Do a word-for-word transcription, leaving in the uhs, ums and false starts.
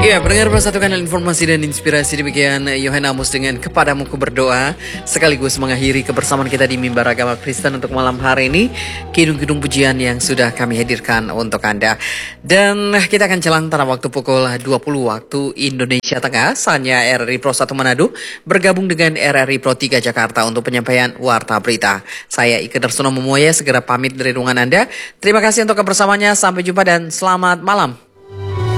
Ya, pendengar persatukan informasi dan inspirasi demikian Yohana Amos dengan Kepadamu Ku Berdoa sekaligus mengakhiri kebersamaan kita di Mimbar Agama Kristen untuk malam hari ini. Kidung-kidung pujian yang sudah kami hadirkan untuk Anda. Dan kita akan jalan antara waktu pukul dua puluh waktu Indonesia Tengah, saatnya R R I Pro satu Manado bergabung dengan R R I Pro tiga Jakarta untuk penyampaian Warta Berita. Saya Ike Darsono Memoya segera pamit dari ruangan Anda. Terima kasih untuk kebersamaannya, sampai jumpa dan selamat malam.